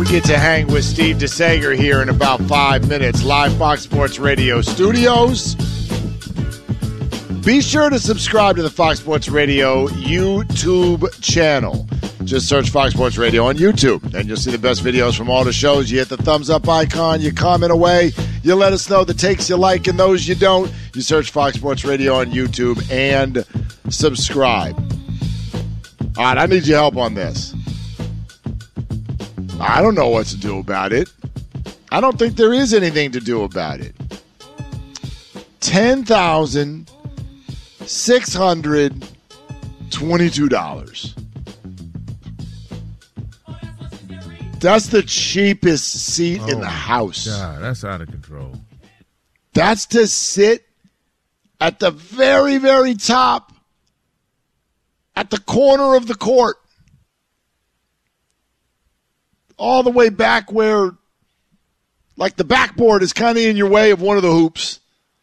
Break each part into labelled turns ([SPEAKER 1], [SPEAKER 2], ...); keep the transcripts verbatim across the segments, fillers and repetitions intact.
[SPEAKER 1] get to hang with Steve DeSager here in about five minutes. Live Fox Sports Radio studios. Be sure to subscribe to the Fox Sports Radio YouTube channel. Just search Fox Sports Radio on YouTube, and you'll see the best videos from all the shows. You hit the thumbs up icon, you comment away, you let us know the takes you like and those you don't. You search Fox Sports Radio on YouTube and subscribe. All right, I need your help on this. I don't know what to do about it. I don't think there is anything to do about it. ten thousand six hundred twenty-two dollars. That's the cheapest seat oh in the house.
[SPEAKER 2] God, that's out of control.
[SPEAKER 1] That's to sit at the very, very top, at the corner of the court, all the way back where, like, the backboard is kind of in your way of one of the hoops.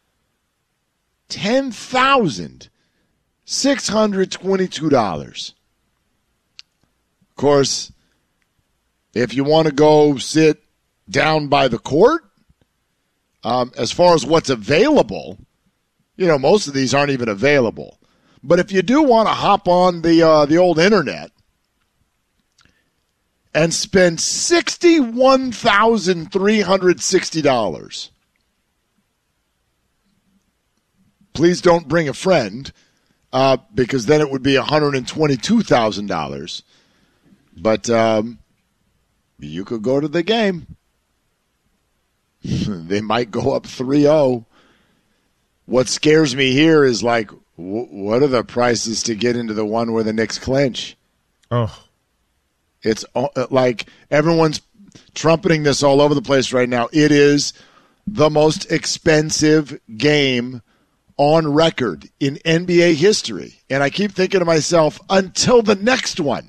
[SPEAKER 1] ten thousand six hundred twenty-two dollars. Of course, if you want to go sit down by the court, um, as far as what's available, you know, most of these aren't even available. But if you do want to hop on the uh, the old internet and spend sixty-one thousand three hundred sixty dollars, please don't bring a friend, uh, because then it would be one hundred twenty-two thousand dollars. But um, you could go to the game. They might go up three oh. What scares me here is, like, w- what are the prices to get into the one where the Knicks clinch?
[SPEAKER 2] Oh.
[SPEAKER 1] It's uh, like everyone's trumpeting this all over the place right now. It is the most expensive game on record in N B A history. And I keep thinking to myself, until the next one.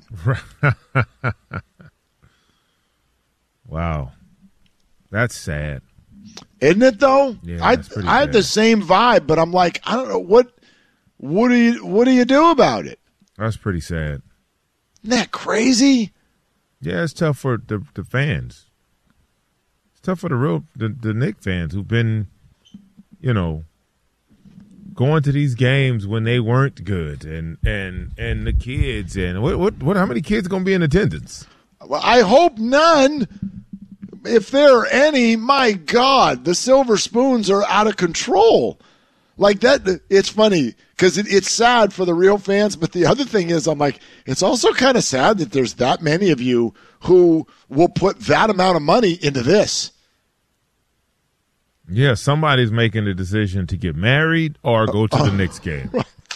[SPEAKER 2] Wow. That's sad.
[SPEAKER 1] Isn't it, though?
[SPEAKER 2] Yeah,
[SPEAKER 1] I I had
[SPEAKER 2] sad.
[SPEAKER 1] the same vibe, but I'm like, I don't know, what what do you what do you do about it?
[SPEAKER 2] That's pretty sad.
[SPEAKER 1] Isn't that crazy?
[SPEAKER 2] Yeah, it's tough for the, the fans. It's tough for the real the, the Knicks fans who've been, you know, going to these games when they weren't good, and and, and the kids, and what what what how many kids are gonna be in attendance?
[SPEAKER 1] Well, I hope none. If there are any, my God, the Silver Spoons are out of control. Like that, it's funny because it, it's sad for the real fans. But the other thing is, I'm like, it's also kind of sad that there's that many of you who will put that amount of money into this.
[SPEAKER 2] Yeah, somebody's making the decision to get married or go to the uh, Knicks game.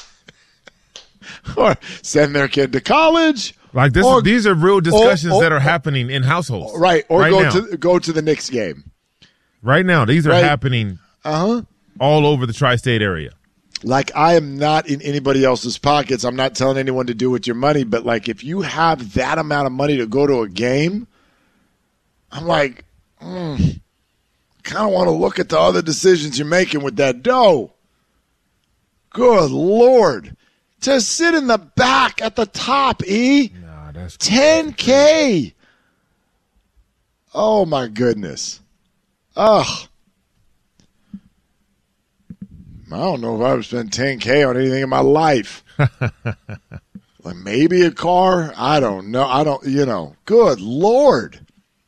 [SPEAKER 1] Or send their kid to college.
[SPEAKER 2] Like this,
[SPEAKER 1] or,
[SPEAKER 2] these are real discussions
[SPEAKER 1] or, or,
[SPEAKER 2] that are happening in households,
[SPEAKER 1] right? Or
[SPEAKER 2] right
[SPEAKER 1] go
[SPEAKER 2] now.
[SPEAKER 1] to go to the Knicks game
[SPEAKER 2] right now. These are
[SPEAKER 1] right.
[SPEAKER 2] happening,
[SPEAKER 1] uh-huh.
[SPEAKER 2] all over the tri-state area.
[SPEAKER 1] Like, I am not in anybody else's pockets. I'm not telling anyone to do with your money, but like, if you have that amount of money to go to a game, I'm like, mm, kind of want to look at the other decisions you're making with that dough. Good Lord. To sit in the back at the top, E.
[SPEAKER 2] Nah, that's
[SPEAKER 1] ten K. Oh, my goodness. Ugh. I don't know if I would spend ten K on anything in my life. Like maybe a car. I don't know. I don't, you know. Good Lord.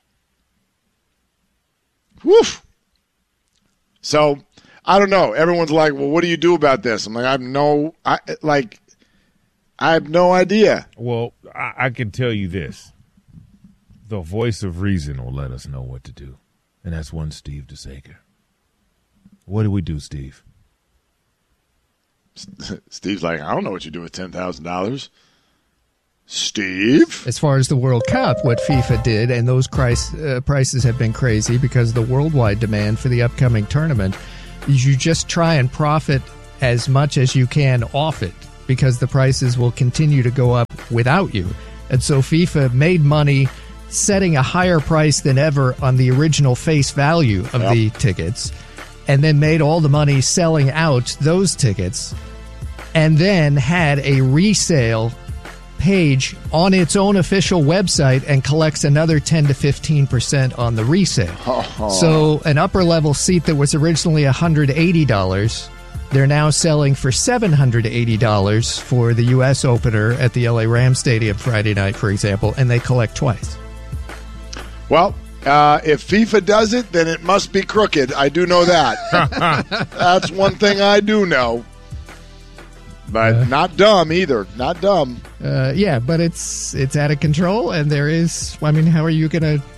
[SPEAKER 1] Woof. So, I don't know. Everyone's like, well, what do you do about this? I'm like, I have no, I, like, I have no idea.
[SPEAKER 2] Well, I, I can tell you this. The voice of reason will let us know what to do. And that's one Steve DeSager. What do we do, Steve?
[SPEAKER 1] Steve's like, I don't know what you do with ten thousand dollars. Steve?
[SPEAKER 3] As far as the World Cup, what FIFA did, and those price, uh, prices have been crazy because of the worldwide demand for the upcoming tournament, is you just try and profit as much as you can off it because the prices will continue to go up without you. And so FIFA made money setting a higher price than ever on the original face value of yep. the tickets, and then made all the money selling out those tickets, and then had a resale page on its own official website and collects another ten to fifteen percent on the resale.
[SPEAKER 1] Oh.
[SPEAKER 3] So an upper-level seat that was originally one hundred eighty dollars, they're now selling for seven hundred eighty dollars for the U S opener at the L A Rams Stadium Friday night, for example, and they collect twice.
[SPEAKER 1] Well, uh, if FIFA does it, then it must be crooked. I do know that. That's one thing I do know. But uh, not dumb either. Not dumb.
[SPEAKER 3] Uh, yeah, but it's it's out of control, and there is, I mean, how are you going to,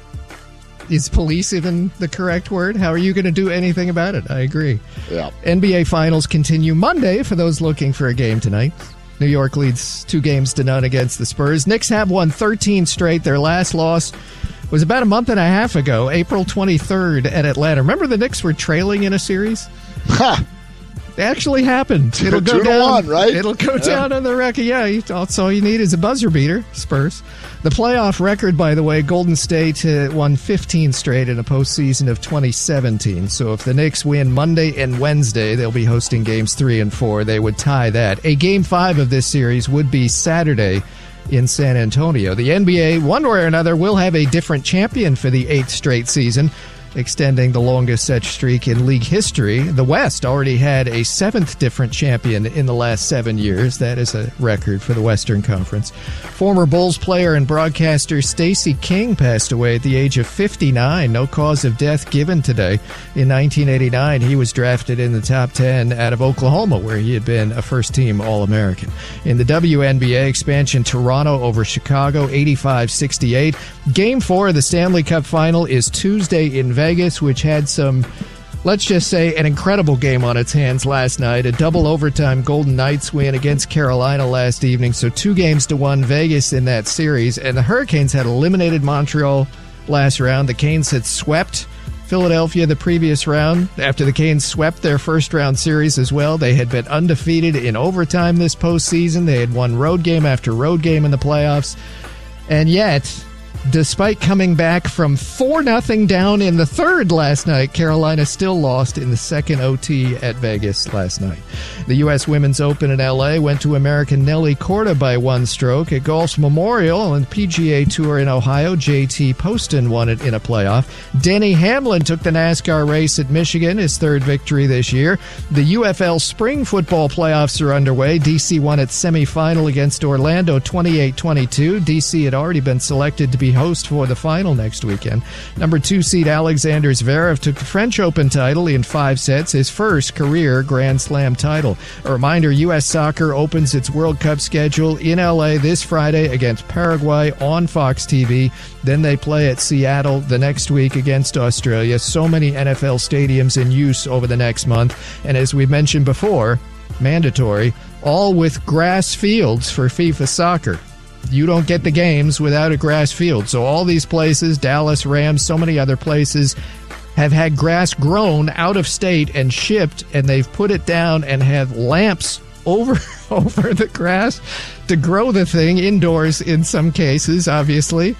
[SPEAKER 3] is police even the correct word? How are you going to do anything about it? I agree.
[SPEAKER 1] Yeah.
[SPEAKER 3] N B A Finals continue Monday for those looking for a game tonight. New York leads two games to none against the Spurs. Knicks have won thirteen straight. Their last loss was about a month and a half ago, April twenty-third at Atlanta. Remember the Knicks were trailing in a series?
[SPEAKER 1] Ha!
[SPEAKER 3] It actually happened. It'll go
[SPEAKER 1] Two
[SPEAKER 3] down,
[SPEAKER 1] to one, right?
[SPEAKER 3] It'll go
[SPEAKER 1] yeah.
[SPEAKER 3] down on the record. Yeah, you, that's all you need is a buzzer beater, Spurs. The playoff record, by the way, Golden State uh, won fifteen straight in a postseason of twenty seventeen. So if the Knicks win Monday and Wednesday, they'll be hosting games three and four. They would tie that. A game five of this series would be Saturday in San Antonio. The N B A, one way or another, will have a different champion for the eighth straight season, extending the longest such streak in league history. The West already had a seventh different champion in the last seven years. That is a record for the Western Conference. Former Bulls player and broadcaster Stacey King passed away at the age of fifty-nine. No cause of death given today. In nineteen eighty-nine, he was drafted in the top ten out of Oklahoma, where he had been a first-team All-American. In the W N B A expansion, Toronto over Chicago, eighty-five sixty-eight. Game four of the Stanley Cup Final is Tuesday in Vegas, which had some, let's just say, an incredible game on its hands last night. A double overtime Golden Knights win against Carolina last evening. So two games to one Vegas in that series. And the Hurricanes had eliminated Montreal last round. The Canes had swept Philadelphia the previous round. After the Canes swept their first round series as well, they had been undefeated in overtime this postseason. They had won road game after road game in the playoffs. And yet, despite coming back from four nothing down in the third last night, Carolina still lost in the second O T at Vegas last night. The U S Women's Open in L A went to American Nelly Korda by one stroke. At Golf's Memorial and P G A Tour in Ohio, J T Poston won it in a playoff. Denny Hamlin took the NASCAR race at Michigan, his third victory this year. The U F L Spring Football playoffs are underway. D C won its semifinal against Orlando twenty-eight twenty-two. D C had already been selected to be host for the final next weekend. Number two seed Alexander Zverev took the French Open title in five sets, his first career Grand Slam title. A reminder, U S Soccer opens its World Cup schedule in L A this Friday against Paraguay on Fox T V. Then they play at Seattle the next week against Australia. So many N F L stadiums in use over the next month. And as we mentioned before, mandatory, all with grass fields for FIFA Soccer. You don't get the games without a grass field. So all these places, Dallas, Rams, so many other places, have had grass grown out of state and shipped, and they've put it down and have lamps over over the grass to grow the thing indoors in some cases, obviously.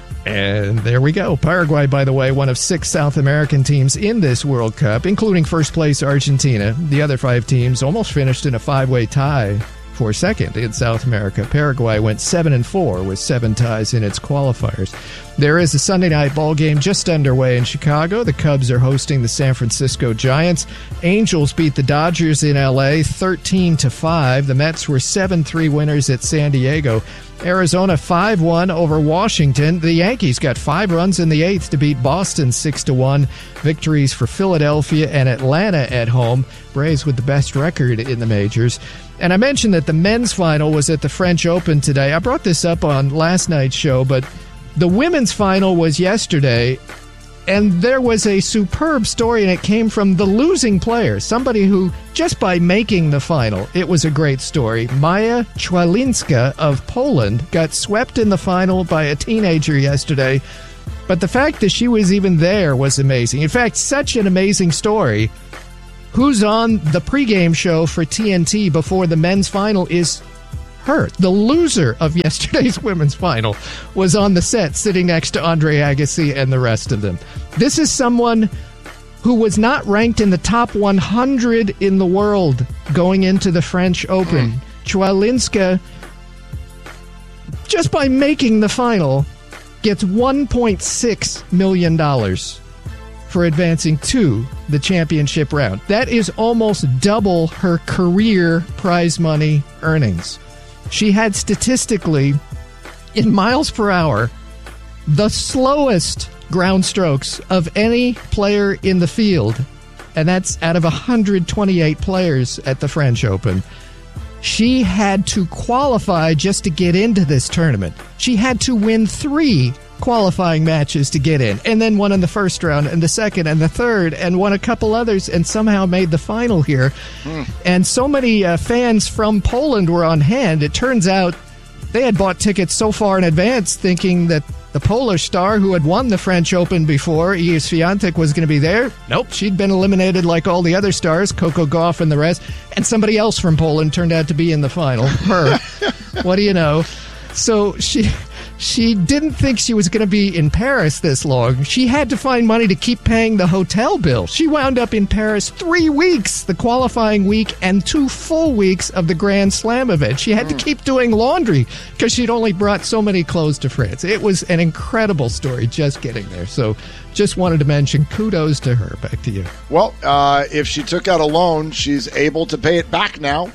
[SPEAKER 3] And there we go. Paraguay, by the way, one of six South American teams in this World Cup, including first place Argentina. The other five teams almost finished in a five-way tie for second in South America. Paraguay went seven and four with seven ties in its qualifiers. There is a Sunday night ball game just underway in Chicago. The Cubs are hosting the San Francisco Giants. Angels beat the Dodgers in L A thirteen to five. The Mets were seven three winners at San Diego. Arizona five one over Washington. The Yankees got five runs in the eighth to beat Boston six to one. Victories for Philadelphia and Atlanta at home. Braves with the best record in the majors. And I mentioned that the men's final was at the French Open today. I brought this up on last night's show, but the women's final was yesterday, and there was a superb story, and it came from the losing player, somebody who, just by making the final, it was a great story. Maja Chwalinska of Poland got swept in the final by a teenager yesterday, but the fact that she was even there was amazing. In fact, such an amazing story. Who's on the pregame show for T N T before the men's final is her. The loser of yesterday's women's final was on the set sitting next to Andre Agassi and the rest of them. This is someone who was not ranked in the top one hundred in the world going into the French Open. Mm. Chwalinska just by making the final, gets one point six million dollars for advancing to the championship round. That is almost double her career prize money earnings. She had statistically, in miles per hour, the slowest ground strokes of any player in the field, and that's out of one hundred twenty-eight players at the French Open. She had to qualify just to get into this tournament. She had to win three qualifying matches to get in, and then one in the first round, and the second, and the third, and won a couple others, and somehow made the final here. Mm. And so many uh, fans from Poland were on hand. It turns out they had bought tickets so far in advance thinking that the Polish star who had won the French Open before, Iga Swiatek, was going to be there. Nope, she'd been eliminated like all the other stars, Coco Gauff and the rest, and somebody else from Poland turned out to be in the final. Her. What do you know? So she... She didn't think she was going to be in Paris this long. She had to find money to keep paying the hotel bill. She wound up in Paris three weeks, the qualifying week, and two full weeks of the Grand Slam event. She had to keep doing laundry because she'd only brought so many clothes to France. It was an incredible story just getting there. So just wanted to mention kudos to her. Back to you.
[SPEAKER 1] Well, uh, if she took out a loan, she's able to pay it back now.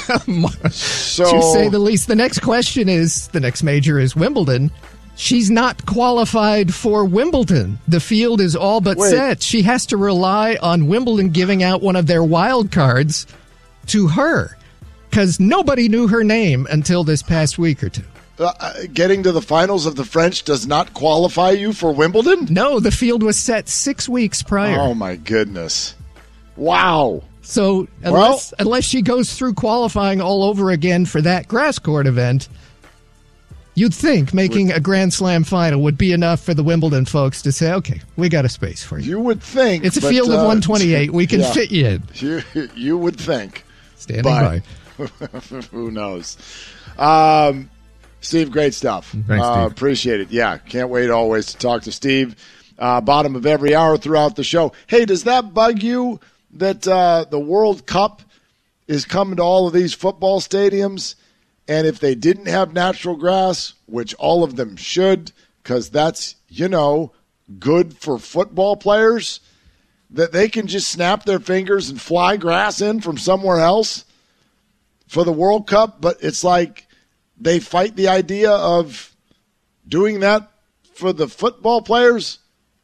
[SPEAKER 1] So,
[SPEAKER 3] to say the least. The next question is, the next major is Wimbledon. She's not qualified for Wimbledon. The field is all but
[SPEAKER 1] Wait.
[SPEAKER 3] set. She has to rely on Wimbledon giving out one of their wild cards to her because nobody knew her name until this past week or two.
[SPEAKER 1] Uh, getting to the finals of the French does not qualify you for Wimbledon?
[SPEAKER 3] No, the field was set six weeks prior.
[SPEAKER 1] Oh, my goodness. Wow.
[SPEAKER 3] So unless, well, unless she goes through qualifying all over again for that grass court event, you'd think making a Grand Slam final would be enough for the Wimbledon folks to say, okay, we got a space for you.
[SPEAKER 1] You would think.
[SPEAKER 3] It's a
[SPEAKER 1] but,
[SPEAKER 3] field of
[SPEAKER 1] uh,
[SPEAKER 3] one twenty-eight. We can
[SPEAKER 1] yeah,
[SPEAKER 3] fit you in.
[SPEAKER 1] You, you would think.
[SPEAKER 3] Standing by.
[SPEAKER 1] Who knows? Um, Steve, great stuff.
[SPEAKER 2] Thanks,
[SPEAKER 1] uh,
[SPEAKER 2] Steve.
[SPEAKER 1] Appreciate it. Yeah, can't wait always to talk to Steve. Uh, bottom of every hour throughout the show. Hey, does that bug you that uh, the World Cup is coming to all of these football stadiums? And if they didn't have natural grass, which all of them should, because that's, you know, good for football players, that they can just snap their fingers and fly grass in from somewhere else for the World Cup. But it's like they fight the idea of doing that for the football players.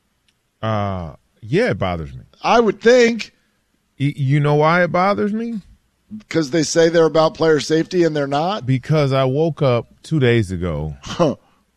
[SPEAKER 2] Uh, yeah, it bothers me.
[SPEAKER 1] I would think.
[SPEAKER 2] Y- you know why it bothers me?
[SPEAKER 1] Because they say they're about player safety and they're not?
[SPEAKER 2] Because I woke up two days ago
[SPEAKER 1] Huh.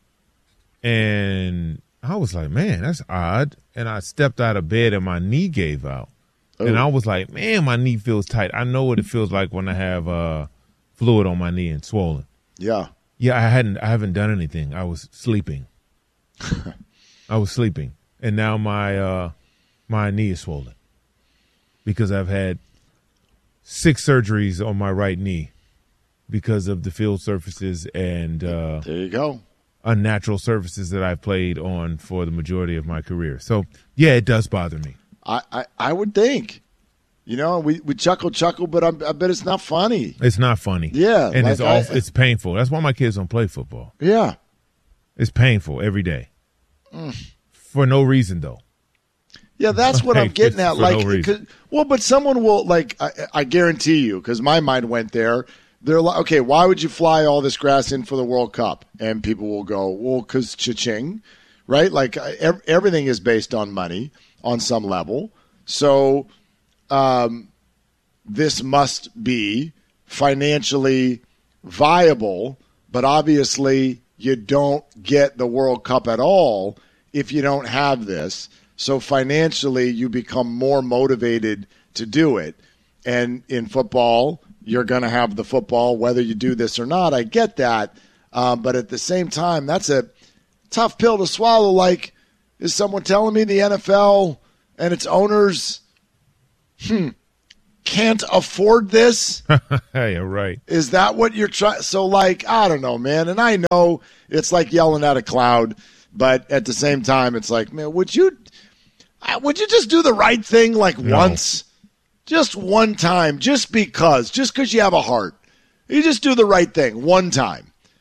[SPEAKER 2] and I was like, man, that's odd. And I stepped out of bed and my knee gave out.
[SPEAKER 1] Oh.
[SPEAKER 2] And I was like, man, my knee feels tight. I know what it feels like when I have uh, fluid on my knee and swollen.
[SPEAKER 1] Yeah.
[SPEAKER 2] Yeah, I hadn't. I haven't done anything. I was sleeping. I was sleeping, and now my uh, my knee is swollen because I've had six surgeries on my right knee because of the field surfaces and uh,
[SPEAKER 1] There you go.
[SPEAKER 2] unnatural surfaces that I've played on for the majority of my career. So yeah, it does bother me.
[SPEAKER 1] I, I, I would think. You know, we, we chuckle, chuckle, but I, I bet it's not funny.
[SPEAKER 2] It's not funny.
[SPEAKER 1] Yeah,
[SPEAKER 2] and
[SPEAKER 1] like
[SPEAKER 2] it's all
[SPEAKER 1] I-
[SPEAKER 2] it's painful. That's why my kids don't play football.
[SPEAKER 1] Yeah.
[SPEAKER 2] It's painful every day
[SPEAKER 1] Mm.
[SPEAKER 2] for no reason though.
[SPEAKER 1] Yeah, that's what I'm
[SPEAKER 2] Like,
[SPEAKER 1] getting
[SPEAKER 2] just
[SPEAKER 1] at.
[SPEAKER 2] for
[SPEAKER 1] Like,
[SPEAKER 2] no reason.
[SPEAKER 1] 'cause- well, but someone will, like, I, I guarantee you, because my mind went there. They're like, okay, why would you fly all this grass in for the World Cup? And people will go, well, because cha-ching, right? Like, ev- everything is based on money on some level. So um, this must be financially viable, but obviously you don't get the World Cup at all if you don't have this. So financially you become more motivated to do it. And in football, you're going to have the football whether you do this or not. I get that. Um, but at the same time, that's a tough pill to swallow. Like, is someone telling me the N F L and its owners hmm, can't afford this?
[SPEAKER 2] Yeah, right.
[SPEAKER 1] Is that what you're trying? So, like, I don't know, man. And I know it's like yelling at a cloud, but at the same time, it's like, man, would you, would you just do the right thing like
[SPEAKER 2] No.
[SPEAKER 1] once? Just one time, just because, just because you have a heart. You just do the right thing one time.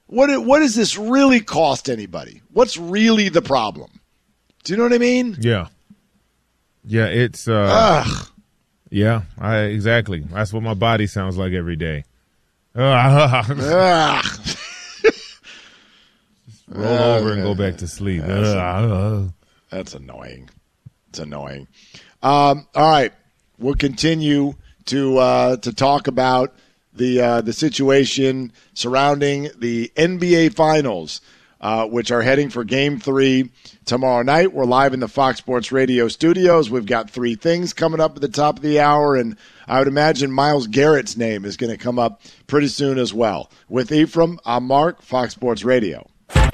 [SPEAKER 1] What what does this really cost anybody? What's really the problem? Do you know what I mean?
[SPEAKER 2] Yeah. Yeah, it's uh Ugh. Yeah, I exactly. That's what my body sounds like every day. Ugh.
[SPEAKER 1] Ugh.
[SPEAKER 2] Roll over and go back to sleep.
[SPEAKER 1] That's,
[SPEAKER 2] Ugh.
[SPEAKER 1] that's annoying. It's annoying. Um, all right, we'll continue to uh, to talk about the uh, the situation surrounding the N B A Finals, uh, which are heading for Game Three tomorrow night. We're live in the Fox Sports Radio studios. We've got three things coming up at the top of the hour, and I would imagine Myles Garrett's name is going to come up pretty soon as well. With Ephraim, I'm Mark, Fox Sports Radio.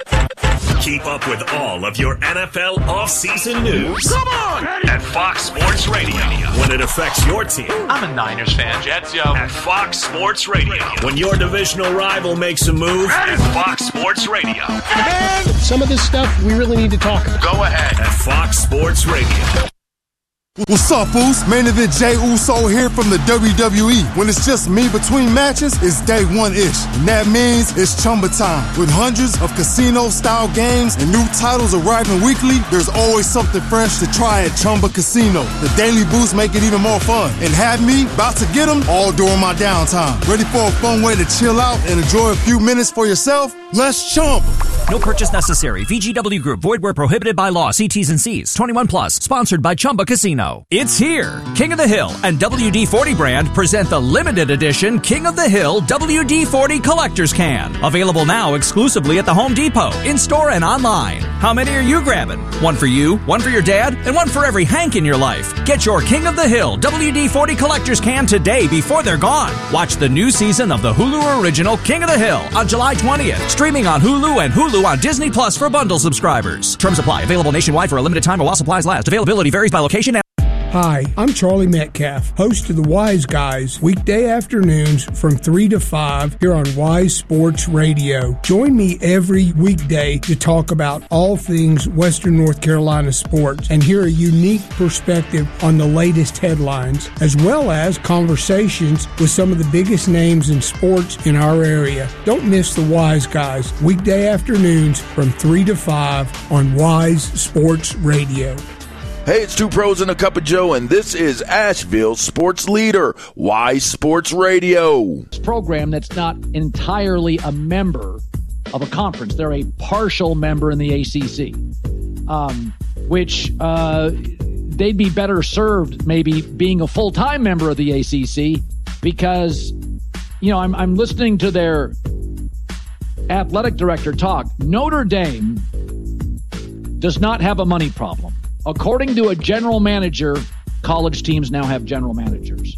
[SPEAKER 4] Keep up with all of your N F L offseason news. Come on! At Fox Sports Radio. When it affects your team.
[SPEAKER 5] I'm a Niners fan. Jets, yo.
[SPEAKER 4] At Fox Sports Radio. When your divisional rival makes a move. At Fox Sports Radio.
[SPEAKER 6] Man, some of this stuff we really need to talk about.
[SPEAKER 4] Go ahead. At Fox Sports Radio.
[SPEAKER 7] What's up, Foos? Main event Jay Uso here from the W W E. When it's just me between matches, it's day one-ish. And that means it's Chumba time. With hundreds of casino-style games and new titles arriving weekly, there's always something fresh to try at Chumba Casino. The daily boosts make it even more fun. And have me about to get them all during my downtime. Ready for a fun way to chill out and enjoy a few minutes for yourself? Let's Chumba.
[SPEAKER 8] No purchase necessary. V G W Group. Void where prohibited by law. See T's and C's. twenty-one plus. Sponsored by Chumba Casino. It's here. King of the Hill and W D forty brand present the limited edition King of the Hill W D forty Collector's Can. Available now exclusively at the Home Depot, in-store and online. How many are you grabbing? One for you, one for your dad, and one for every Hank in your life. Get your King of the Hill W D forty Collector's Can today before they're gone. Watch the new season of the Hulu original King of the Hill on July twentieth. Streaming on Hulu and Hulu on Disney Plus for bundle subscribers. Terms apply. Available nationwide for a limited time while supplies last. Availability varies by location and
[SPEAKER 9] Hi, I'm Charlie Metcalf, host of the Wise Guys, weekday afternoons from three to five here on Wise Sports Radio. Join me every weekday to talk about all things Western North Carolina sports and hear a unique perspective on the latest headlines, as well as conversations with some of the biggest names in sports in our area. Don't miss the Wise Guys, weekday afternoons from three to five on Wise Sports Radio.
[SPEAKER 10] Hey, it's Two Pros and a Cup of Joe, and this is Asheville's sports leader, Wise Sports Radio.
[SPEAKER 11] This program that's not entirely a member of a conference. They're a partial member in the A C C, um, which uh, they'd be better served maybe being a full-time member of the A C C because, you know, I'm, I'm listening to their athletic director talk. Notre Dame does not have a money problem. According to a general manager, college teams now have general managers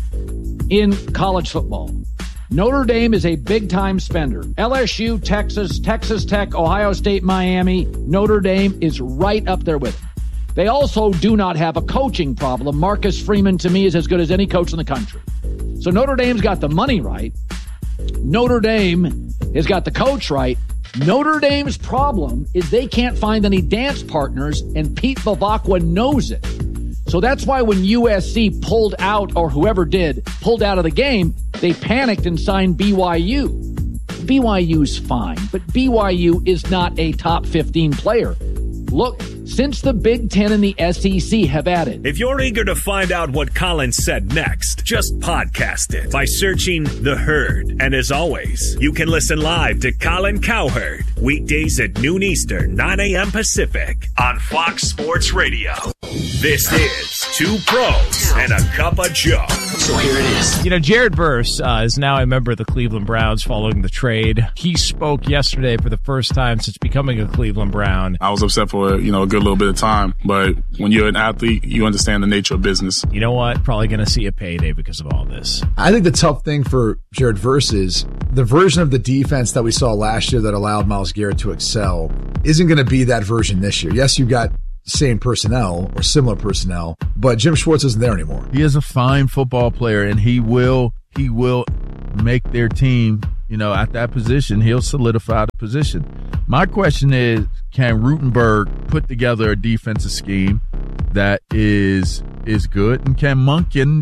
[SPEAKER 11] in college football. Notre Dame is a big-time spender. L S U, Texas, Texas Tech, Ohio State, Miami. Notre Dame is right up there with them. They also do not have a coaching problem. Marcus Freeman, to me, is as good as any coach in the country. So Notre Dame's got the money right. Notre Dame has got the coach right. Notre Dame's problem is they can't find any dance partners, and Pete Bavacqua knows it. So that's why when U S C pulled out, or whoever did, pulled out of the game, they panicked and signed B Y U. B Y U's fine, but B Y U is not a top fifteen player. Look, since the Big Ten and the S E C have added.
[SPEAKER 4] If you're eager to find out what Colin said next, just podcast it by searching The Herd. And as always, you can listen live to Colin Cowherd weekdays at noon Eastern, nine a.m. Pacific on Fox Sports Radio. This is Two Pros and a Cup of Joe.
[SPEAKER 5] So here it is.
[SPEAKER 12] You know, Jared Verse uh, is now a member of the Cleveland Browns following the trade. He spoke yesterday for the first time since becoming a Cleveland Brown.
[SPEAKER 13] I was upset for, you know, a good little bit of time, but when you're an athlete, you understand the nature of business.
[SPEAKER 12] You know what? Probably going to see a payday because of all this.
[SPEAKER 14] I think the tough thing for Jared Verse is the version of the defense that we saw last year that allowed Myles Garrett to excel isn't going to be that version this year. Yes, you've got same personnel or similar personnel, but Jim Schwartz isn't there anymore.
[SPEAKER 15] He is a fine football player, and he will he will make their team, you know, at that position. He'll solidify the position. My question is, can Rutenberg put together a defensive scheme that is is good, and can Monken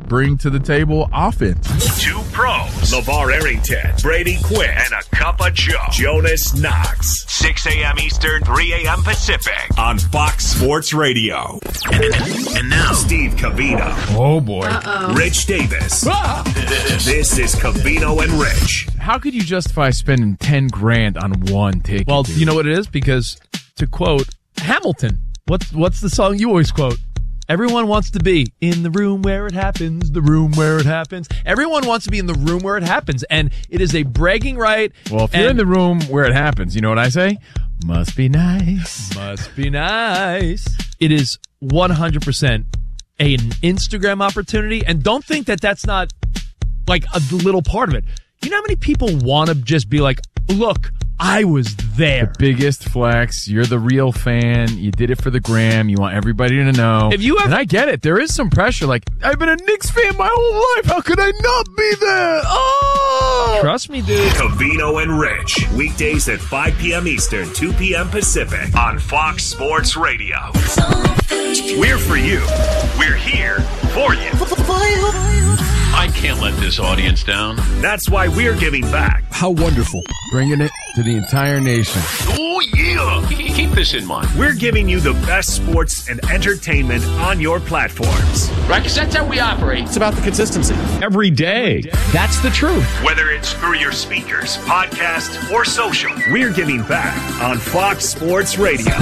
[SPEAKER 15] bring to the table offense.
[SPEAKER 4] Two pros, LeVar Arrington, Brady Quinn, and a cup of Joe, Jonas Knox. six a.m. Eastern, three a.m. Pacific on Fox Sports Radio. And, and now, Steve Covino.
[SPEAKER 12] Oh, boy.
[SPEAKER 16] Uh-oh.
[SPEAKER 4] Rich Davis. Ah! This is Covino and Rich.
[SPEAKER 12] How could you justify spending ten grand on one ticket?
[SPEAKER 17] Well,
[SPEAKER 12] dude?
[SPEAKER 17] you know what it is? Because, to quote Hamilton, what's, what's the song you always quote? Everyone wants to be in the room where it happens, the room where it happens. Everyone wants to be in the room where it happens, and it is a bragging right.
[SPEAKER 12] Well, if
[SPEAKER 17] and,
[SPEAKER 12] you're in the room where it happens, you know what I say? Must be nice.
[SPEAKER 17] Must be nice. It is one hundred percent an Instagram opportunity, and don't think that that's not like a little part of it. You know how many people want to just be like, look, I was there.
[SPEAKER 12] The biggest flex. You're the real fan. You did it for the gram. You want everybody to know.
[SPEAKER 17] If you have,
[SPEAKER 12] and I get it. There is some pressure. Like, I've been a Knicks fan my whole life. How could I not be there? Oh!
[SPEAKER 17] Trust me, dude.
[SPEAKER 4] Covino and Rich. Weekdays at five p.m. Eastern, two p.m. Pacific on Fox Sports Radio. We're for you. We're here for you.
[SPEAKER 5] I can't let this audience down.
[SPEAKER 4] That's why we're giving back.
[SPEAKER 15] How wonderful. Bringing it to the entire nation.
[SPEAKER 5] Oh, yeah. Keep this in mind.
[SPEAKER 4] We're giving you the best sports and entertainment on your platforms.
[SPEAKER 5] Right, because that's how we operate.
[SPEAKER 17] It's about the consistency.
[SPEAKER 12] Every day.
[SPEAKER 17] That's the truth.
[SPEAKER 4] Whether it's through your speakers, podcast, or social, we're giving back on Fox Sports Radio.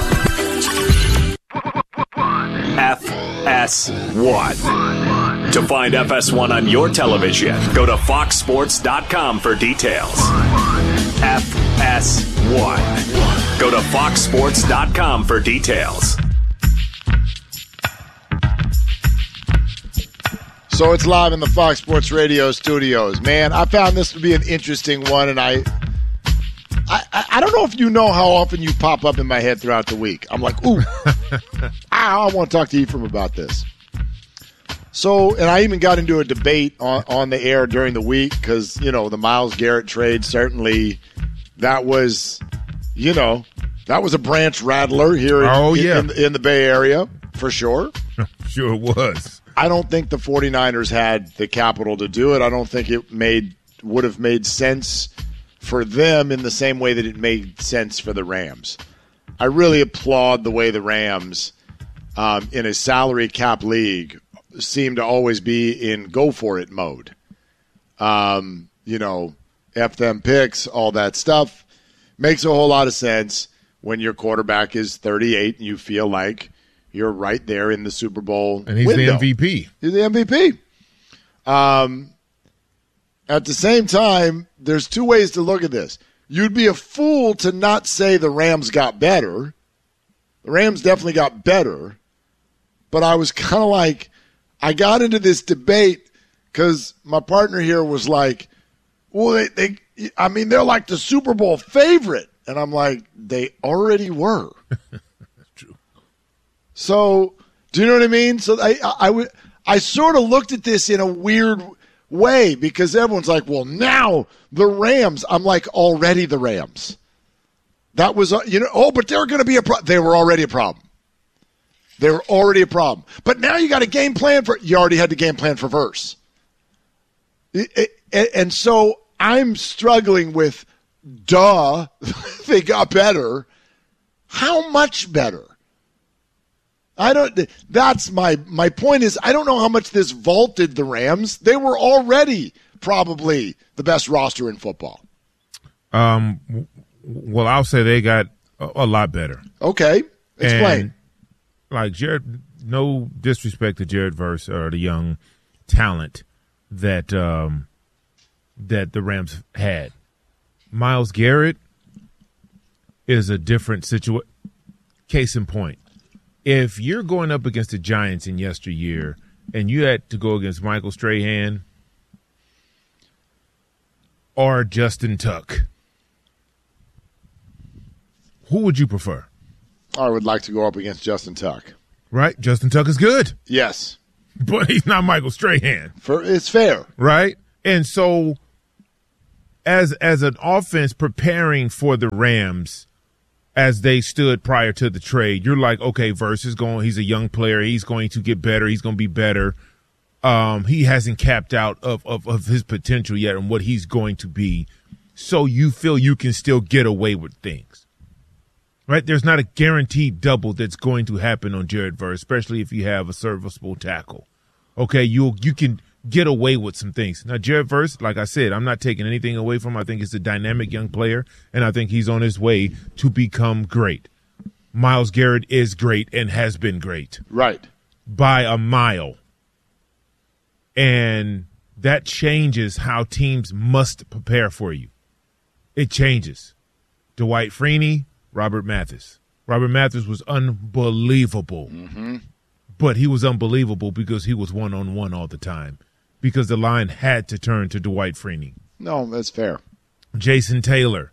[SPEAKER 4] F S one. To find F S one on your television, go to fox sports dot com for details. F S one. Go to fox sports dot com for details.
[SPEAKER 1] So it's live in the Fox Sports Radio studios. Man, I found this to be an interesting one, and I, I, I don't know if you know how often you pop up in my head throughout the week. I'm like, ooh, I want to talk to Ephraim about this. So, and I even got into a debate on, on the air during the week because, you know, the Myles Garrett trade, certainly that was, you know, that was a branch rattler here in,
[SPEAKER 2] oh, yeah.
[SPEAKER 1] in, in, in the Bay Area, for sure.
[SPEAKER 2] Sure it was.
[SPEAKER 1] I don't think the 49ers had the capital to do it. I don't think it made would have made sense for them in the same way that it made sense for the Rams. I really applaud the way the Rams, um, in a salary cap league, seem to always be in go-for-it mode. Um, you know, F them picks, all that stuff. Makes a whole lot of sense when your quarterback is thirty-eight and you feel like you're right there in the Super Bowl
[SPEAKER 2] And he's
[SPEAKER 1] window.
[SPEAKER 2] the M V P.
[SPEAKER 1] He's the M V P. Um, at the same time, there's two ways to look at this. You'd be a fool to not say the Rams got better. The Rams definitely got better. But I was kind of like, I got into this debate because my partner here was like, well, they, they, I mean, they're like the Super Bowl favorite. And I'm like, they already were.
[SPEAKER 2] That's true.
[SPEAKER 1] So, do you know what I mean? So I, I, I, I sort of looked at this in a weird way because everyone's like, well, now the Rams. I'm like, already the Rams. That was, you know, oh, but they're going to be a problem. They were already a problem. They were already a problem. But now you got a game plan for, you already had the game plan for Verse. It, it, and so I'm struggling with, duh, they got better. How much better? I don't, that's my, my point is, I don't know how much this vaulted the Rams. They were already probably the best roster in football.
[SPEAKER 2] Um, well, I'll say they got a, a lot better.
[SPEAKER 1] Okay. Explain.
[SPEAKER 2] And like Jared, no disrespect to Jared Verse or the young talent that um, that the Rams had. Myles Garrett is a different situation. Case in point, if you're going up against the Giants in yesteryear and you had to go against Michael Strahan or Justin Tuck, who would you prefer?
[SPEAKER 1] I would like to go up against Justin Tuck.
[SPEAKER 2] Right? Justin Tuck is good.
[SPEAKER 1] Yes.
[SPEAKER 2] But he's not Michael Strahan.
[SPEAKER 1] For, it's fair.
[SPEAKER 2] Right? And so as as an offense preparing for the Rams as they stood prior to the trade, you're like, okay, Verse is going, he's a young player. He's going to get better. He's going to be better. Um, he hasn't capped out of, of, of his potential yet and what he's going to be. So you feel you can still get away with things, right? There's not a guaranteed double that's going to happen on Jared Verse, especially if you have a serviceable tackle. Okay, you you can get away with some things. Now, Jared Verse, like I said, I'm not taking anything away from him. I think he's a dynamic young player, and I think he's on his way to become great. Myles Garrett is great and has been great.
[SPEAKER 1] Right.
[SPEAKER 2] By a mile. And that changes how teams must prepare for you. It changes. Dwight Freeney, Robert Mathis. Robert Mathis was unbelievable.
[SPEAKER 1] Mm-hmm.
[SPEAKER 2] But he was unbelievable because he was one-on-one all the time. Because the line had to turn to Dwight Freeney.
[SPEAKER 1] No, that's fair.
[SPEAKER 2] Jason Taylor,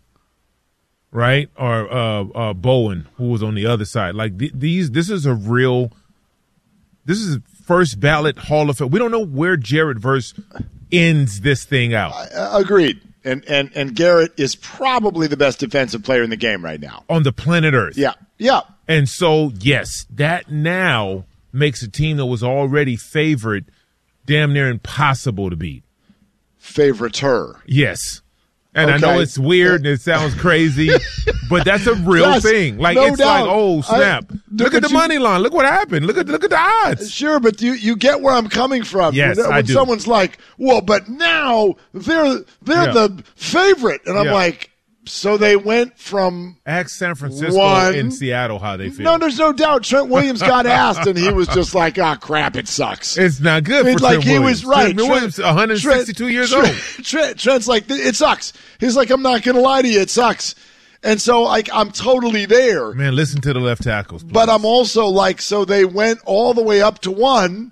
[SPEAKER 2] right? Or uh, uh, Bowen, who was on the other side. Like th- these, this is a real, this is first ballot Hall of Fame. We don't know where Jared Verse ends this thing out.
[SPEAKER 1] Uh, agreed. And, and and Garrett is probably the best defensive player in the game right now.
[SPEAKER 2] On the planet Earth.
[SPEAKER 1] Yeah. Yeah.
[SPEAKER 2] And so, yes, that now makes a team that was already favored damn near impossible to beat.
[SPEAKER 1] Favoriter.
[SPEAKER 2] Yes. And
[SPEAKER 1] okay.
[SPEAKER 2] I know it's weird and it sounds crazy, but that's a real
[SPEAKER 1] yes,
[SPEAKER 2] thing. Like,
[SPEAKER 1] no
[SPEAKER 2] it's
[SPEAKER 1] doubt.
[SPEAKER 2] like, oh, snap.
[SPEAKER 1] I,
[SPEAKER 2] look at the you, money line. Look what happened. Look at look at the odds.
[SPEAKER 1] Sure, but you, you get where I'm coming from.
[SPEAKER 2] Yes,
[SPEAKER 1] when,
[SPEAKER 2] I
[SPEAKER 1] when
[SPEAKER 2] do.
[SPEAKER 1] Someone's like, well, but now they're they're
[SPEAKER 2] Yeah.
[SPEAKER 1] the favorite. And I'm
[SPEAKER 2] Yeah.
[SPEAKER 1] like, so they went from
[SPEAKER 2] Ask San Francisco
[SPEAKER 1] one,
[SPEAKER 2] and Seattle how they feel.
[SPEAKER 1] No, there's no doubt. Trent Williams got asked, and he was just like, ah, crap, it sucks.
[SPEAKER 2] It's not good
[SPEAKER 1] I
[SPEAKER 2] for
[SPEAKER 1] mean, like,
[SPEAKER 2] Trent
[SPEAKER 1] he
[SPEAKER 2] Williams.
[SPEAKER 1] was right.
[SPEAKER 2] Trent Williams, one hundred sixty-two
[SPEAKER 1] Trent,
[SPEAKER 2] years
[SPEAKER 1] Trent,
[SPEAKER 2] old.
[SPEAKER 1] Trent, Trent's like, it sucks. He's like, I'm not going to lie to you, it sucks. And so like, I'm totally there.
[SPEAKER 2] Man, listen to the left tackles, please.
[SPEAKER 1] But I'm also like, so they went all the way up to one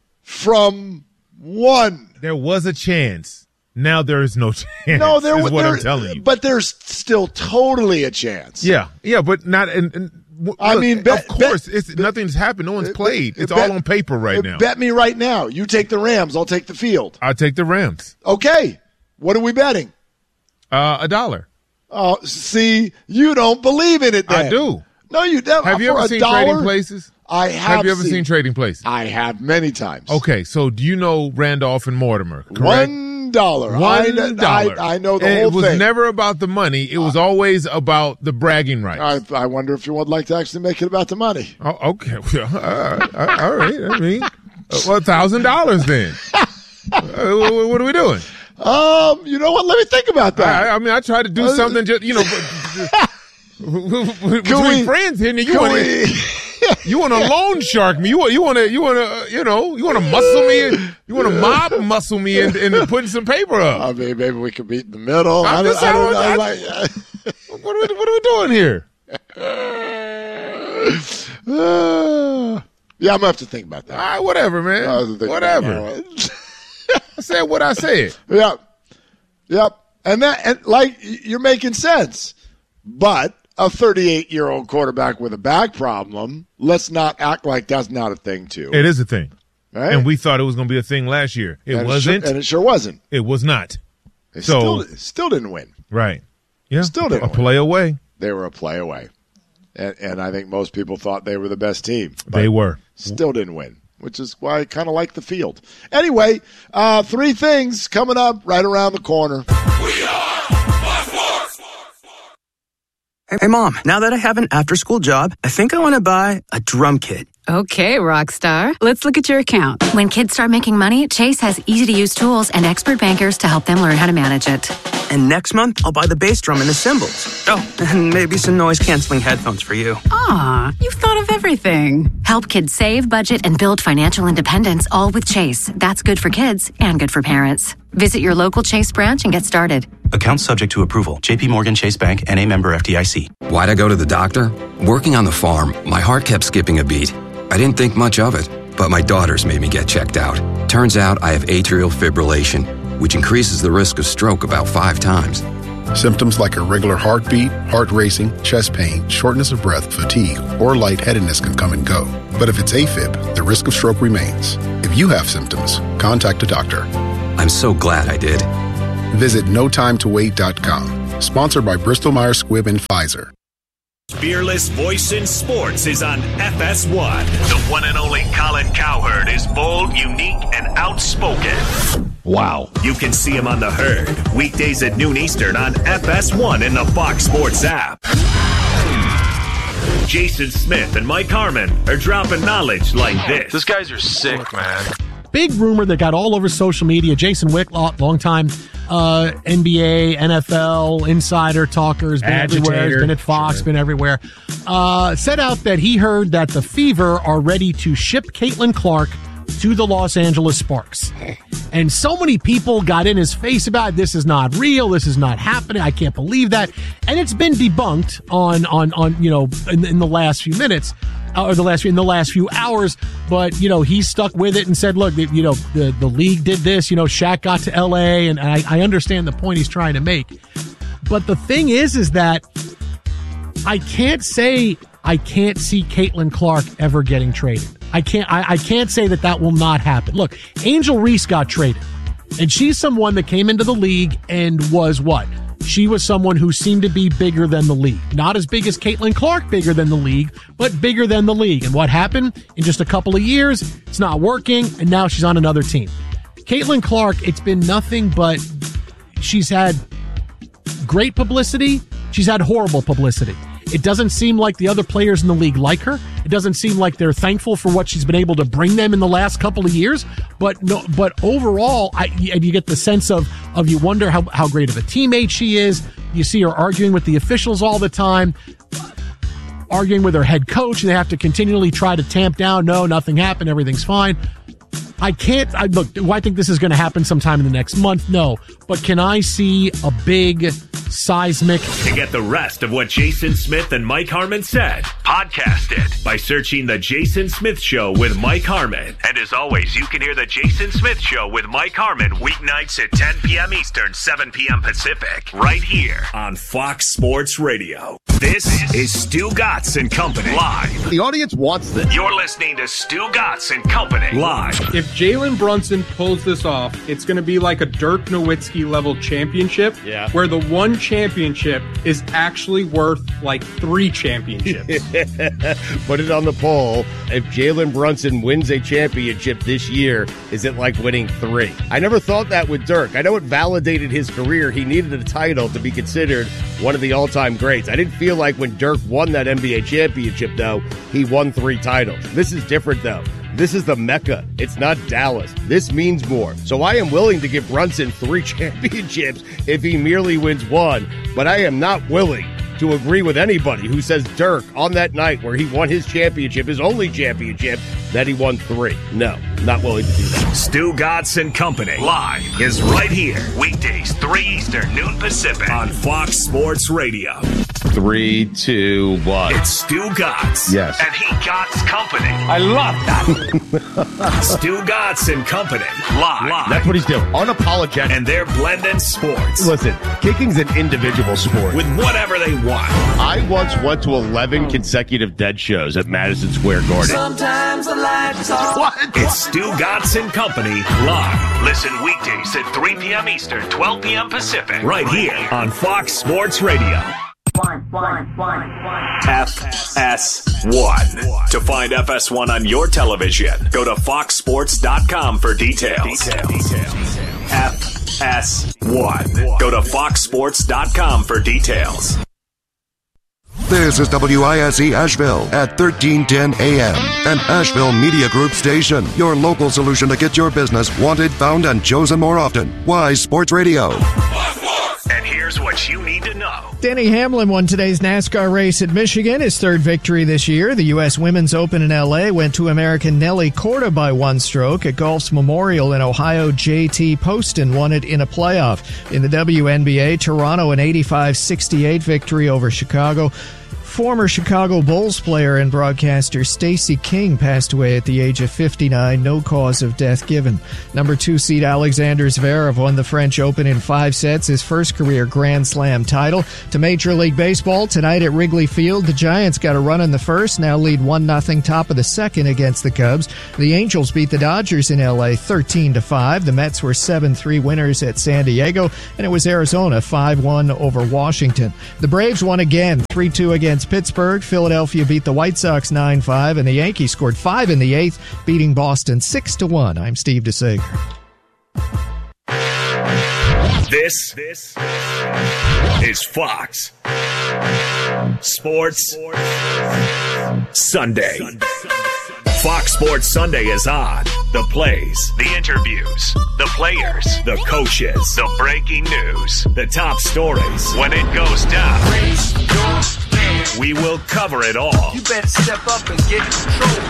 [SPEAKER 1] from one.
[SPEAKER 2] There was a chance. Now there is no chance.
[SPEAKER 1] No, there
[SPEAKER 2] is
[SPEAKER 1] was.
[SPEAKER 2] what
[SPEAKER 1] there,
[SPEAKER 2] I'm telling you.
[SPEAKER 1] But there's still totally a chance.
[SPEAKER 2] Yeah, yeah, but not. And, and look,
[SPEAKER 1] I mean, bet,
[SPEAKER 2] of course,
[SPEAKER 1] bet,
[SPEAKER 2] it's nothing's happened. No one's played. It's
[SPEAKER 1] bet,
[SPEAKER 2] all on paper right now.
[SPEAKER 1] Bet me right now. You take the Rams. I'll take the field.
[SPEAKER 2] I'll take the Rams.
[SPEAKER 1] Okay. What are we betting?
[SPEAKER 2] Uh, a dollar.
[SPEAKER 1] Oh, see, you don't believe in it. Then.
[SPEAKER 2] I do.
[SPEAKER 1] No, you don't.
[SPEAKER 2] Have you ever seen
[SPEAKER 1] dollar,
[SPEAKER 2] Trading Places?
[SPEAKER 1] I have.
[SPEAKER 2] Have you ever
[SPEAKER 1] seen,
[SPEAKER 2] seen Trading Places?
[SPEAKER 1] I have many times.
[SPEAKER 2] Okay, so do you know Randolph and Mortimer? Correct?
[SPEAKER 1] One dollar.
[SPEAKER 2] One
[SPEAKER 1] I,
[SPEAKER 2] dollar.
[SPEAKER 1] I, I know the
[SPEAKER 2] and
[SPEAKER 1] whole
[SPEAKER 2] thing. It was
[SPEAKER 1] thing.
[SPEAKER 2] never about the money. It was always about the bragging rights.
[SPEAKER 1] I, I wonder if you would like to actually make it about the money.
[SPEAKER 2] Oh, okay. Well, uh, all right. I mean, uh, well, a thousand dollars then. uh, what, what are we doing?
[SPEAKER 1] Um, you know what? Let me think about that.
[SPEAKER 2] I, I mean, I tried to do uh, something just, you know, between
[SPEAKER 1] we,
[SPEAKER 2] friends here. You want to, you want to loan shark me? You want, you want to, you want to, uh, you know, you want to muscle me? In, you want to mob muscle me into in putting some paper up?
[SPEAKER 1] I mean, maybe we could meet in the middle.
[SPEAKER 2] I'm
[SPEAKER 1] I,
[SPEAKER 2] just,
[SPEAKER 1] I don't,
[SPEAKER 2] I,
[SPEAKER 1] I,
[SPEAKER 2] I,
[SPEAKER 1] like,
[SPEAKER 2] what, are we, what are we doing here?
[SPEAKER 1] Uh, yeah, I'm gonna have to think about that.
[SPEAKER 2] All right, whatever, man. Whatever. I said what I said.
[SPEAKER 1] Yep. Yep. And that, and like, you're making sense. But a thirty-eight-year-old quarterback with a back problem, let's not act like that's not a thing, too.
[SPEAKER 2] It is a thing.
[SPEAKER 1] Right?
[SPEAKER 2] And we thought it was going to be a thing last year. It
[SPEAKER 1] and
[SPEAKER 2] wasn't.
[SPEAKER 1] It sure, and it sure wasn't.
[SPEAKER 2] It was not.
[SPEAKER 1] They
[SPEAKER 2] so,
[SPEAKER 1] still, still didn't win.
[SPEAKER 2] Right. Yeah.
[SPEAKER 1] Still didn't
[SPEAKER 2] A
[SPEAKER 1] win.
[SPEAKER 2] play away.
[SPEAKER 1] They were a play away. And, and I think most people thought they were the best team.
[SPEAKER 2] They were.
[SPEAKER 1] Still didn't win, which is why I kind of like the field. Anyway, uh, three things coming up right around the corner.
[SPEAKER 16] We are Fox Sports. Hey, Mom, now that I have an after-school job, I think I want to buy a drum kit.
[SPEAKER 18] Okay, Rockstar. Let's look at your account.
[SPEAKER 19] When kids start making money, Chase has easy-to-use tools and expert bankers to help them learn how to manage it.
[SPEAKER 16] And next month, I'll buy the bass drum and the cymbals. Oh, and maybe some noise-canceling headphones for you.
[SPEAKER 18] Aw, you've thought of everything.
[SPEAKER 19] Help kids save, budget, and build financial independence, all with Chase. That's good for kids and good for parents. Visit your local Chase branch and get started.
[SPEAKER 20] Account subject to approval. J P Morgan Chase Bank, N A member F D I C.
[SPEAKER 21] Why'd I go to the doctor? Working on the farm, my heart kept skipping a beat. I didn't think much of it, but my daughters made me get checked out. Turns out I have atrial fibrillation, which increases the risk of stroke about five times.
[SPEAKER 22] Symptoms like irregular heartbeat, heart racing, chest pain, shortness of breath, fatigue, or lightheadedness can come and go. But if it's AFib, the risk of stroke remains. If you have symptoms, contact a doctor.
[SPEAKER 21] I'm so glad I did.
[SPEAKER 22] Visit no time to wait dot com. Sponsored by Bristol Myers Squibb and Pfizer.
[SPEAKER 4] Fearless voice in sports is on F S one. The one and only Colin Cowherd is bold, unique, and outspoken. Wow. You can see him on The Herd, weekdays at noon Eastern on F S one in the Fox Sports app. Jason Smith and Mike Harmon are dropping knowledge like this.
[SPEAKER 5] These guys are sick, man.
[SPEAKER 3] Big rumor that got all over social media. Jason Whitlock, longtime uh, N B A, N F L insider talker, has been
[SPEAKER 17] Agitator.
[SPEAKER 3] everywhere. He's been at Fox,
[SPEAKER 17] Sure.
[SPEAKER 3] been everywhere. Uh, said out that he heard that the Fever are ready to ship Caitlin Clark to the Los Angeles Sparks. And so many people got in his face about it. This is not real. This is not happening. I can't believe that. And it's been debunked on, on, on you know, in, in the last few minutes. Or the last in the last few hours, but you know he stuck with it and said, "Look, you know the the league did this. You know, Shaq got to L A, and I, I understand the point he's trying to make." But the thing is, is that I can't say I can't see Caitlin Clark ever getting traded. I can't. I, I can't say that that will not happen. Look, Angel Reese got traded, and she's someone that came into the league and was what. She was someone who seemed to be bigger than the league. Not as big as Caitlin Clark, bigger than the league, but bigger than the league. And what happened? In just a couple of years, it's not working, and now she's on another team. Caitlin Clark, it's been nothing but she's had great publicity. She's had horrible publicity. It doesn't seem like the other players in the league like her. It doesn't seem like they're thankful for what she's been able to bring them in the last couple of years. But no, but overall, I, and you get the sense of of you wonder how, how great of a teammate she is. You see her arguing with the officials all the time, arguing with her head coach, and they have to continually try to tamp down. No, nothing happened. Everything's fine. I can't, I, look, do I think this is going to happen sometime in the next month? No. But can I see a big seismic?
[SPEAKER 4] To get the rest of what Jason Smith and Mike Harmon said, podcast it by searching The Jason Smith Show with Mike Harmon. And as always, you can hear The Jason Smith Show with Mike Harmon weeknights at ten p.m. Eastern, seven p.m. Pacific, right here on Fox Sports Radio. This is Stu Gatz and Company live.
[SPEAKER 6] The audience wants this.
[SPEAKER 4] You're listening to Stu Gatz and Company live.
[SPEAKER 23] If Jalen Brunson pulls this off, it's going to be like a Dirk Nowitzki level championship,
[SPEAKER 6] yeah.
[SPEAKER 23] where the one championship is actually worth like three championships.
[SPEAKER 6] Put it on the poll. If Jalen Brunson wins a championship this year, is it like winning three? I never thought that with Dirk. I know it validated his career. He needed a title to be considered one of the all-time greats. I didn't feel like when Dirk won that N B A championship, though, he won three titles. This is different, though. This is the Mecca. It's not Dallas. This means more. So I am willing to give Brunson three championships if he merely wins one, but I am not willing to agree with anybody who says Dirk on that night where he won his championship, his only championship, that he won three. No, not willing to do that.
[SPEAKER 4] Stu Gatz and Company live is right here. Weekdays, three Eastern, noon Pacific on Fox Sports Radio.
[SPEAKER 6] Three, two, one.
[SPEAKER 4] It's Stu Gatz.
[SPEAKER 6] Yes.
[SPEAKER 4] And he Gatz Company.
[SPEAKER 6] I love that.
[SPEAKER 4] Stu Gatz and Company live. live.
[SPEAKER 6] That's what he's doing. Unapologetic.
[SPEAKER 4] And they're blending sports.
[SPEAKER 6] Listen, kicking's an individual sport.
[SPEAKER 4] With whatever they want.
[SPEAKER 6] I once went to eleven consecutive Dead shows at Madison Square Garden.
[SPEAKER 4] Sometimes the lights off. What? It's Stu Gatz and Company live. Listen weekdays at three p.m. Eastern, twelve p.m. Pacific. Right here on Fox Sports Radio.
[SPEAKER 24] One, one, one, one.
[SPEAKER 4] F S one. To find F S one on your television, go to fox sports dot com for details. Details. Details. F S one. Go to fox sports dot com for details.
[SPEAKER 25] This is W I S E Asheville at thirteen ten A M, an Asheville Media Group station. Your local solution to get your business wanted, found, and chosen more often. Wise Sports Radio.
[SPEAKER 4] And here's what you need to know.
[SPEAKER 12] Denny Hamlin won today's NASCAR race at Michigan, his third victory this year. The U S Women's Open in L A went to American Nelly Korda by one stroke. At Golf's Memorial in Ohio, J T Poston won it in a playoff. In the W N B A, Toronto an eighty-five sixty-eight victory over Chicago. Former Chicago Bulls player and broadcaster Stacey King passed away at the age of fifty-nine, no cause of death given. Number two seed Alexander Zverev won the French Open in five sets, his first career Grand Slam title. To Major League Baseball, tonight at Wrigley Field, the Giants got a run in the first, now lead one nothing top of the second against the Cubs. The Angels beat the Dodgers in L A thirteen to five. The Mets were seven three winners at San Diego, and it was Arizona five one over Washington. The Braves won again, three two against against Pittsburgh. Philadelphia beat the White Sox nine five, and the Yankees scored five in the eighth, beating Boston six to one. I'm Steve DeSager.
[SPEAKER 4] This, this is Fox Sports Sunday. Fox Sports Sunday is on. The plays, the interviews, the players, the coaches, the breaking news, the top stories. When it goes down, we will cover it all.
[SPEAKER 7] You better step up and get control.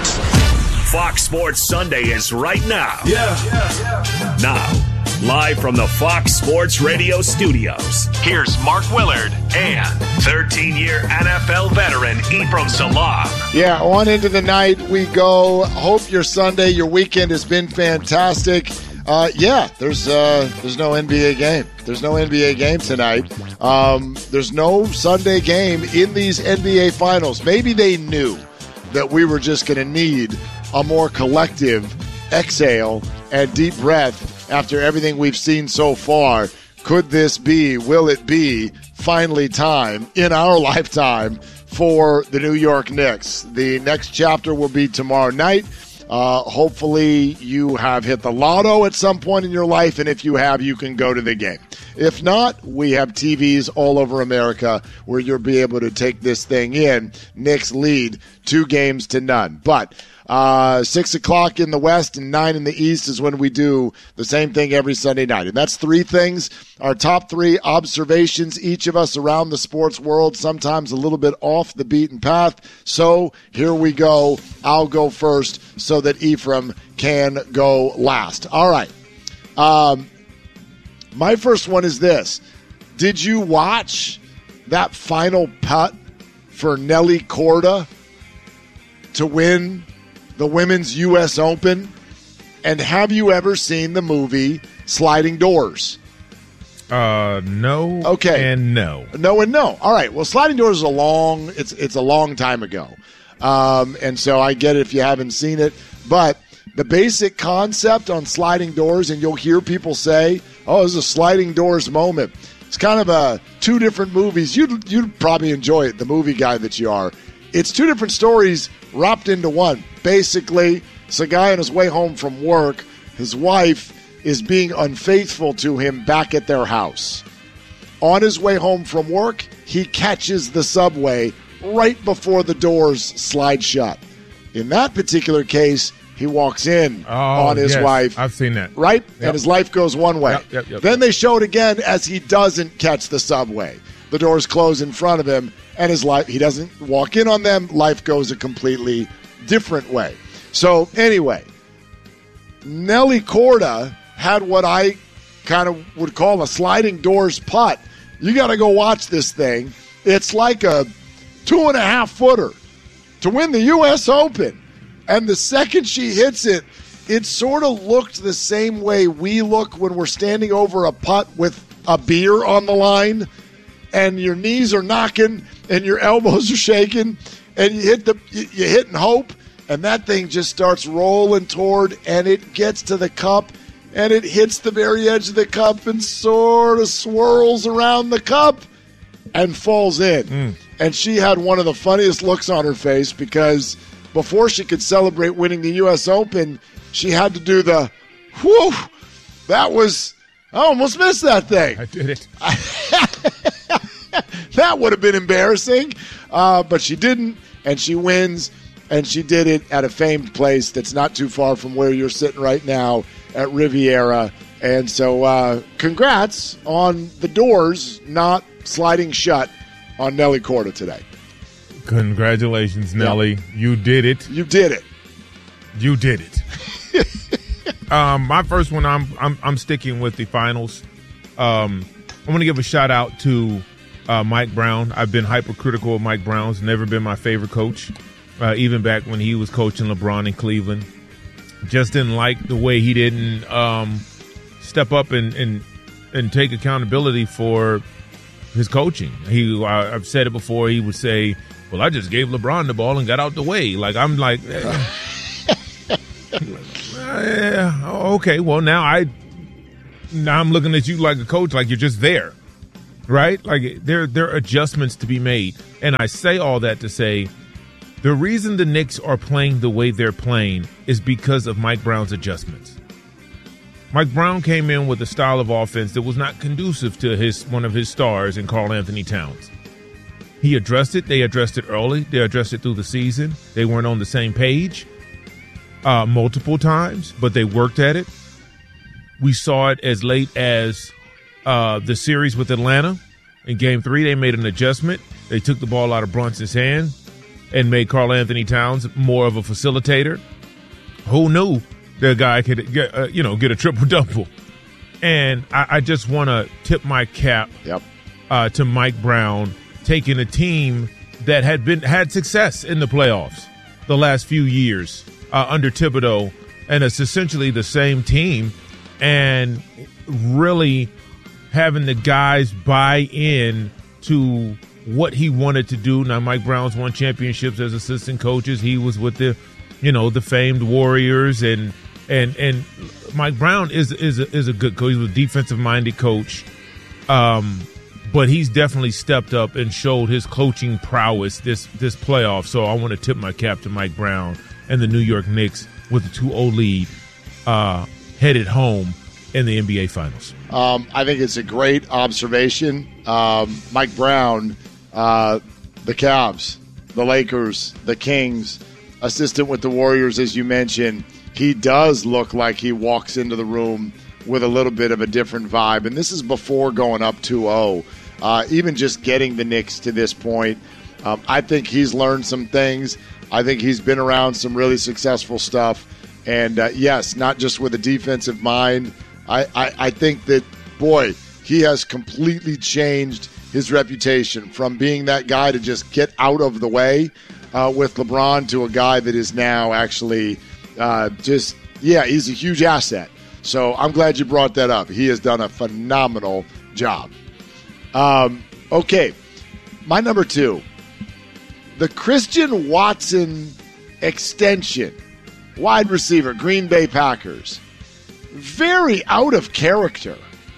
[SPEAKER 4] Fox Sports Sunday is right now.
[SPEAKER 7] Yeah. yeah.
[SPEAKER 4] Now, live from the Fox Sports Radio studios, here's Mark Willard and thirteen-year N F L veteran Ephraim Salaam.
[SPEAKER 1] Yeah, on into the night we go. Hope your Sunday, your weekend has been fantastic. Uh, yeah, there's uh, there's no N B A game. There's no N B A game tonight. Um, there's no Sunday game in these N B A finals. Maybe they knew that we were just going to need a more collective exhale and deep breath after everything we've seen so far. Could this be, will it be, finally time in our lifetime for the New York Knicks? The next chapter will be tomorrow night. Uh, hopefully you have hit the lotto at some point in your life, and if you have, you can go to the game. If not, we have T Vs all over America where you'll be able to take this thing in. Knicks lead two games to none. But Uh, six o'clock in the West and nine in the East is when we do the same thing every Sunday night. And that's three things. Our top three observations, each of us around the sports world, sometimes a little bit off the beaten path. So here we go. I'll go first so that Ephraim can go last. All right. Um, my first one is this. Did you watch that final putt for Nelly Korda to win the Women's U S Open? And have you ever seen the movie Sliding Doors?
[SPEAKER 2] Uh, no.
[SPEAKER 1] Okay.
[SPEAKER 2] And no.
[SPEAKER 1] No and no. All right. Well, Sliding Doors is a long. It's it's a long time ago, um, and so I get it if you haven't seen it. But the basic concept on Sliding Doors, and you'll hear people say, "Oh, this is a Sliding Doors moment." It's kind of a two different movies. You'd you'd probably enjoy it, the movie guy that you are. It's two different stories wrapped into one. Basically, it's a guy on his way home from work. His wife is being unfaithful to him back at their house. On his way home from work, he catches the subway right before the doors slide shut. In that particular case, he walks in
[SPEAKER 2] oh,
[SPEAKER 1] on his
[SPEAKER 2] yes.
[SPEAKER 1] wife.
[SPEAKER 2] I've seen that.
[SPEAKER 1] Right?
[SPEAKER 2] Yep.
[SPEAKER 1] And his life goes one way.
[SPEAKER 2] Yep, yep, yep,
[SPEAKER 1] then
[SPEAKER 2] yep.
[SPEAKER 1] they show it again as he doesn't catch the subway. The doors close in front of him, and his life, he doesn't walk in on them. Life goes a completely different way. So anyway, Nelly Korda had what I kind of would call a sliding doors putt. You got to go watch this thing. It's like a two and a half footer to win the U S Open. And the second she hits it, it sort of looked the same way we look when we're standing over a putt with a beer on the line, and your knees are knocking and your elbows are shaking, and you hit the you hit and hope. And that thing just starts rolling toward, and it gets to the cup, and it hits the very edge of the cup and sort of swirls around the cup and falls in. Mm. And she had one of the funniest looks on her face because before she could celebrate winning the U S Open, she had to do the, whew, that was, I almost missed that thing.
[SPEAKER 2] I did it.
[SPEAKER 1] That would have been embarrassing, uh, but she didn't, and she wins. And she did it at a famed place that's not too far from where you're sitting right now at Riviera. And so uh, congrats on the doors not sliding shut on Nelly Korda today.
[SPEAKER 2] Congratulations, Nelly. Yeah. You did it.
[SPEAKER 1] You did it.
[SPEAKER 2] You did it. um, my first one, I'm, I'm I'm sticking with the finals. Um, I want to give a shout out to uh, Mike Brown. I've been hypercritical of Mike Brown. He's never been my favorite coach. Uh, even back when he was coaching LeBron in Cleveland. Just didn't like the way he didn't um, step up and, and and take accountability for his coaching. He, I, I've said it before, he would say, well, I just gave LeBron the ball and got out the way. Like, I'm like, eh. eh, okay, well, now, I, now I'm looking at you like a coach, like you're just there. right? Like there, there are adjustments to be made. And I say all that to say the reason the Knicks are playing the way they're playing is because of Mike Brown's adjustments. Mike Brown came in with a style of offense that was not conducive to his one of his stars in Karl Anthony Towns. He addressed it. They addressed it early. They addressed it through the season. They weren't on the same page uh, multiple times, but they worked at it. We saw it as late as uh, the series with Atlanta. In game three, they made an adjustment. They took the ball out of Brunson's hand and made Karl Anthony Towns more of a facilitator. Who knew the guy could get, uh, you know, get a triple-double? And I, I just want to tip my cap
[SPEAKER 1] yep.
[SPEAKER 2] uh, to Mike Brown, taking a team that had been had success in the playoffs the last few years uh, under Thibodeau, and it's essentially the same team, and really having the guys buy in to what he wanted to do. Now, Mike Brown's won championships as assistant coaches. He was with the, you know, the famed Warriors, and and and Mike Brown is is a, is a good coach. He's a defensive minded coach. Um. But he's definitely stepped up and showed his coaching prowess this this playoff. So I want to tip my cap to Mike Brown and the New York Knicks with a two oh lead uh, headed home in the N B A Finals.
[SPEAKER 1] Um, I think it's a great observation. Um, Mike Brown, uh, the Cavs, the Lakers, the Kings, assistant with the Warriors, as you mentioned, he does look like he walks into the room with a little bit of a different vibe. And this is before going up two oh. Uh, even just getting the Knicks to this point, um, I think he's learned some things. I think he's been around some really successful stuff. And, uh, yes, not just with a defensive mind. I, I, I think that, boy, he has completely changed his reputation from being that guy to just get out of the way uh, with LeBron to a guy that is now actually uh, just, yeah, he's a huge asset. So I'm glad you brought that up. He has done a phenomenal job. Um, okay, my number two, the Christian Watson extension, wide receiver, Green Bay Packers. Very out of character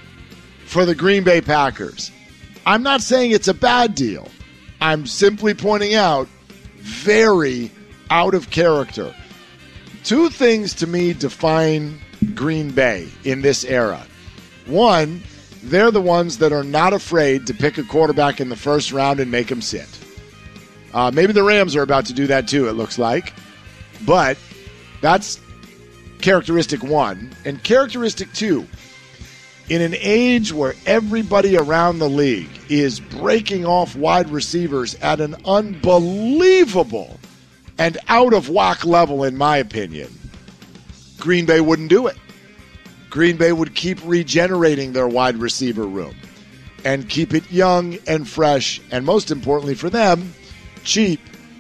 [SPEAKER 1] for the Green Bay Packers. I'm not saying it's a bad deal. I'm simply pointing out very out of character. Two things to me define Green Bay in this era. One, they're the ones that are not afraid to pick a quarterback in the first round and make him sit. Uh, maybe the Rams are about to do that too, it looks like. But that's characteristic one. And characteristic two, in an age where everybody around the league is breaking off wide receivers at an unbelievable and out of whack level, in my opinion, Green Bay wouldn't do it. Green Bay would keep regenerating their wide receiver room and keep it young and fresh, and most importantly for them, cheap.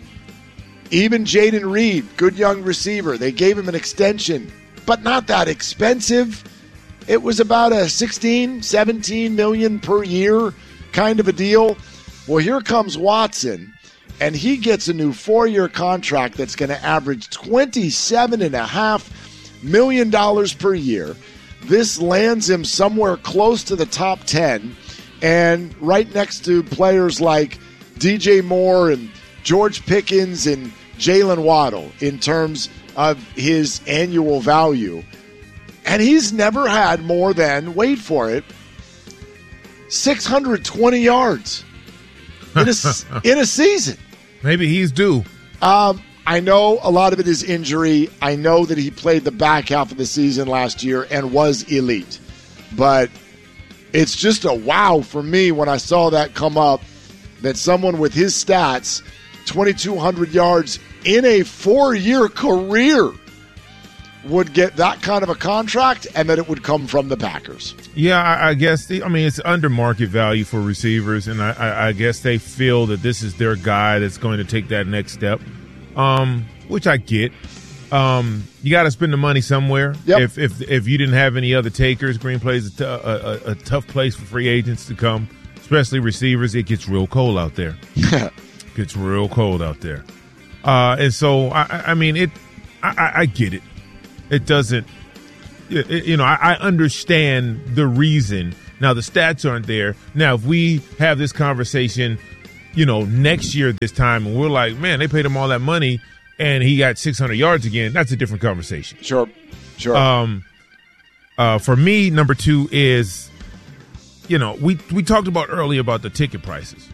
[SPEAKER 1] Even Jaden Reed, good young receiver, they gave him an extension, but not that expensive. It was about a sixteen, seventeen million per year kind of a deal. Well, here comes Watson, and he gets a new four-year contract that's going to average twenty-seven point five million dollars per year. This lands him somewhere close to the top ten and right next to players like D J Moore and George Pickens and Jalen Waddle in terms of his annual value. And he's never had more than, wait for it, six hundred twenty yards in a, in a season.
[SPEAKER 2] Maybe he's due.
[SPEAKER 1] Um, I know a lot of it is injury. I know that he played the back half of the season last year and was elite. But it's just a wow for me when I saw that come up, that someone with his stats, twenty-two hundred yards in a four-year career, would get that kind of a contract, and that it would come from the Packers.
[SPEAKER 2] Yeah, I, I guess, the, I mean, it's under market value for receivers, and I, I, I guess they feel that this is their guy that's going to take that next step. Um, which I get. Um, you got to spend the money somewhere.
[SPEAKER 1] Yep.
[SPEAKER 2] If if if you didn't have any other takers, Green Bay is a, t- a, a, a tough place for free agents to come, especially receivers. It gets real cold out there. Gets real cold out there. Uh, and so I, I mean it. I, I get it. It doesn't. It, you know, I, I understand the reason Now, the stats aren't there. Now, if we have this conversation, you know, next year this time, and we're like, man, they paid him all that money, and he got six hundred yards again, that's a different conversation.
[SPEAKER 1] Sure, sure.
[SPEAKER 2] Um, uh, for me, number two is, you know, we, we talked about earlier about the ticket prices.